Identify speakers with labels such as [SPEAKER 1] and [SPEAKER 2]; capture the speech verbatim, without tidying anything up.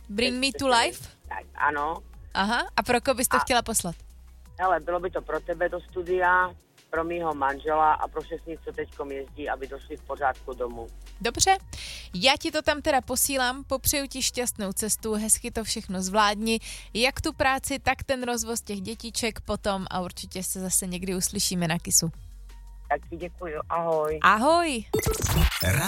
[SPEAKER 1] Bring Me to Life?
[SPEAKER 2] Ano.
[SPEAKER 1] Aha, a pro koho bys to a, chtěla poslat?
[SPEAKER 2] Hele, bylo by to pro tebe do studia, pro mýho manžela a pro všechny, co teďkom jezdí, aby došli v pořádku domů.
[SPEAKER 1] Dobře, já ti to tam teda posílám, popřeju ti šťastnou cestu, hezky to všechno zvládni, jak tu práci, tak ten rozvoz těch dětiček potom a určitě se zase někdy uslyšíme na Kisu.
[SPEAKER 2] Tak ti děkuju, ahoj.
[SPEAKER 1] Ahoj.